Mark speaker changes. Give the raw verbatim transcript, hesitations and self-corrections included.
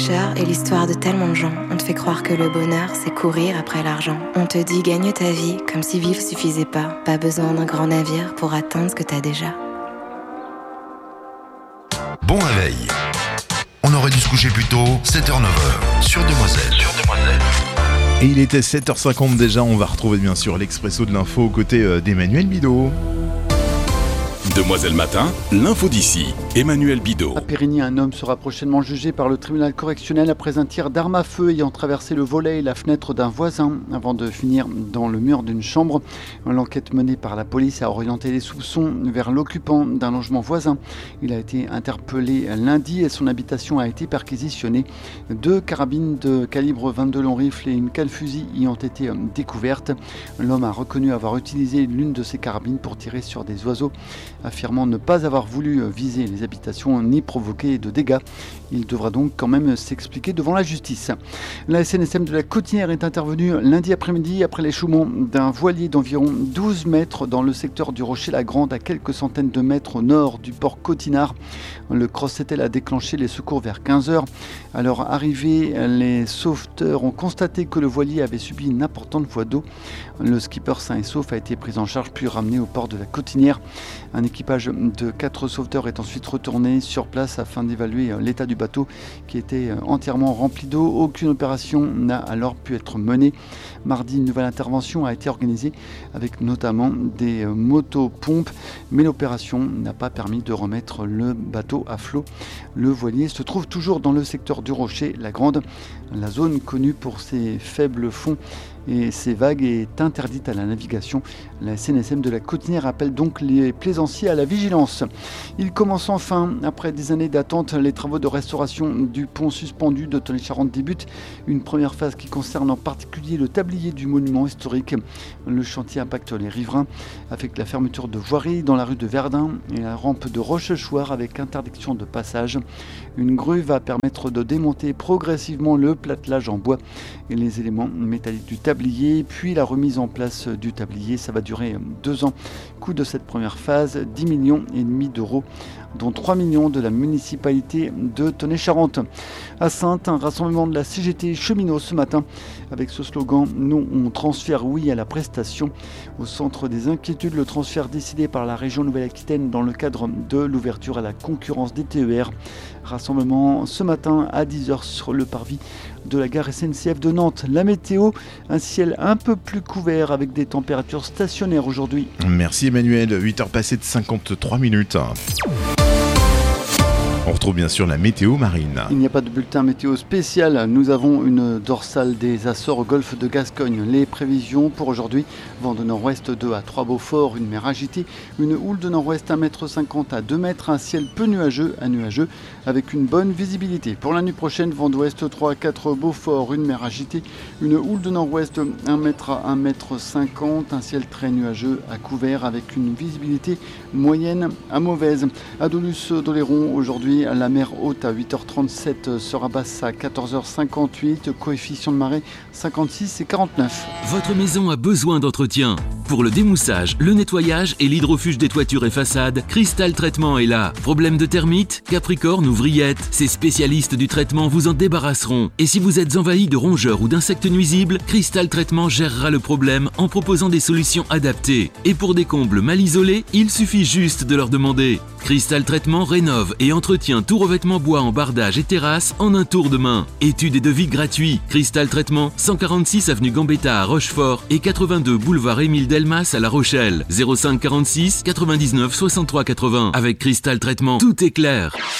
Speaker 1: Est l'histoire de tellement de gens. On te fait croire que le bonheur, c'est courir après l'argent. On te dit gagne ta vie, comme si vivre suffisait pas. Pas besoin d'un grand navire pour atteindre ce que t'as déjà.
Speaker 2: Bon réveil. On aurait dû se coucher plus tôt, sept heures neuf heures, sur Demoiselle. Sur Demoiselle.
Speaker 3: Et il était sept heures cinquante déjà, on va retrouver bien sûr l'expresso de l'info aux côtés d'Emmanuel Bidot.
Speaker 4: Demoiselle Matin, l'info d'ici, Emmanuel Bidot.
Speaker 5: À Périgny, un homme sera prochainement jugé par le tribunal correctionnel après un tir d'arme à feu ayant traversé le volet et la fenêtre d'un voisin avant de finir dans le mur d'une chambre. L'enquête menée par la police a orienté les soupçons vers l'occupant d'un logement voisin. Il a été interpellé lundi et son habitation a été perquisitionnée. Deux carabines de calibre vingt-deux long rifle et une cale fusil y ont été découvertes. L'homme a reconnu avoir utilisé l'une de ses carabines pour tirer sur des oiseaux, affirmant ne pas avoir voulu viser les habitations ni provoquer de dégâts. Il devra donc quand même s'expliquer devant la justice. La S N S M de la Cotinière est intervenue lundi après-midi après l'échouement d'un voilier d'environ douze mètres dans le secteur du Rocher-la-Grande, à quelques centaines de mètres au nord du port Cotinard. Le Cross-Setel a déclenché les secours vers quinze heures. À leur arrivée, les sauveteurs ont constaté que le voilier avait subi une importante voie d'eau. Le skipper sain et sauf a été pris en charge puis ramené au port de la Cotinière. Un équipage de quatre sauveteurs est ensuite retourné sur place afin d'évaluer l'état du bateau qui était entièrement rempli d'eau. Aucune opération n'a alors pu être menée. Mardi, une nouvelle intervention a été organisée avec notamment des motopompes, mais l'opération n'a pas permis de remettre le bateau à flot. Le voilier se trouve toujours dans le secteur du Rocher-la-Grande. La zone connue pour ses faibles fonds et ces vagues est interdite à la navigation. La S N S M de la Cotinière appelle donc les plaisanciers à la vigilance. Il commence enfin, après des années d'attente, les travaux de restauration du pont suspendu de Tonnay-Charente débutent. Une première phase qui concerne en particulier le tablier du monument historique. Le chantier impacte les riverains avec la fermeture de voiries dans la rue de Verdun et la rampe de Rochechouart avec interdiction de passage. Une grue va permettre de démonter progressivement le platelage en bois et les éléments métalliques du tablier, puis la remise en place du tablier. Ça va durer deux ans. Coût de cette première phase, dix millions et demi d'euros, dont trois millions de la municipalité de Tonnay-Charente. À Saintes, un rassemblement de la C G T cheminot ce matin avec ce slogan « Nous, on transfère oui à la prestation ». Au centre des inquiétudes, le transfert décidé par la région Nouvelle-Aquitaine dans le cadre de l'ouverture à la concurrence des T E R. Rassemblement ce matin à dix heures sur le parvis de la gare S N C F de Nantes. La météo, un ciel un peu plus couvert avec des températures stationnaires aujourd'hui.
Speaker 3: Merci Emmanuel, huit heures passées de cinquante-trois minutes. On retrouve bien sûr la météo marine.
Speaker 5: Il n'y a pas de bulletin météo spécial. Nous avons une dorsale des Açores au golfe de Gascogne. Les prévisions pour aujourd'hui: vent de nord-ouest deux à trois Beaufort, une mer agitée, une houle de nord-ouest un mètre cinquante à deux mètres, un ciel peu nuageux à nuageux avec une bonne visibilité. Pour la nuit prochaine, vent d'ouest trois à quatre Beaufort, une mer agitée, une houle de nord-ouest un mètre à un mètre cinquante, un ciel très nuageux à couvert avec une visibilité moyenne à mauvaise. Adonis d'Oléron aujourd'hui, la mer haute à huit heures trente-sept sera basse à quatorze heures cinquante-huit, coefficient de marée cinquante-six et quarante-neuf.
Speaker 6: Votre maison a besoin d'entretien. Pour le démoussage, le nettoyage et l'hydrofuge des toitures et façades, Cristal Traitement est là. Problème de termites, capricorne ou vrillettes, ces spécialistes du traitement vous en débarrasseront. Et si vous êtes envahi de rongeurs ou d'insectes nuisibles, Cristal Traitement gérera le problème en proposant des solutions adaptées. Et pour des combles mal isolés, il suffit juste de leur demander. Cristal Traitement rénove et entretient tout revêtement bois en bardage et terrasse en un tour de main. Études et devis gratuits. Cristal Traitement, cent quarante-six avenue Gambetta à Rochefort et quatre-vingt-deux boulevard Émile Delmas à La Rochelle. zéro cinq quarante-six quatre-vingt-dix-neuf soixante-trois quatre-vingts. Avec Cristal Traitement, tout est clair.